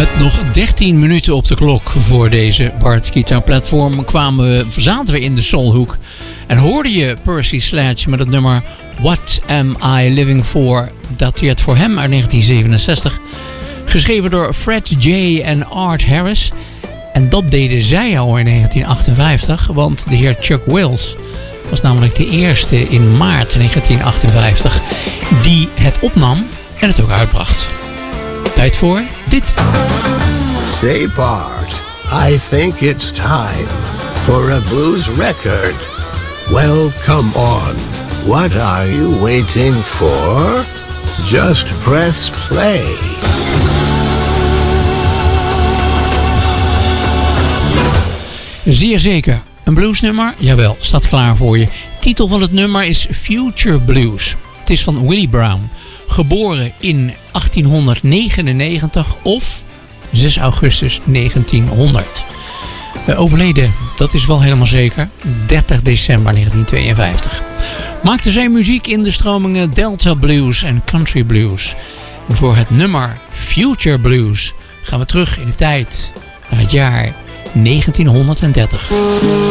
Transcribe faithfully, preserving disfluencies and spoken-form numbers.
Met nog dertien minuten op de klok voor deze Bart's Guitar Platform kwamen we, zaten we in de soulhoek. En hoorde je Percy Sledge met het nummer What Am I Living For? Dateert voor hem uit negentien zevenenzestig. Geschreven door Fred J. en Art Harris. En dat deden zij al in negentien achtenvijftig, want de heer Chuck Wills was namelijk de eerste in maart negentien achtenvijftig die het opnam en het ook uitbracht. Tijd voor dit. Say Bart, I think it's time for a blues record. Well, come on. What are you waiting for? Just press play. Zeer zeker. Een bluesnummer? Jawel, staat klaar voor je. Titel van het nummer is Future Blues. Het is van Willie Brown. Geboren in achttienhonderdnegenennegentig of zes augustus negentienhonderd. Uh, overleden, dat is wel helemaal zeker, dertig december negentien tweeënvijftig. Maakte zijn muziek in de stromingen Delta Blues en Country Blues. En voor het nummer Future Blues gaan we terug in de tijd naar het jaar negentienhonderddertig.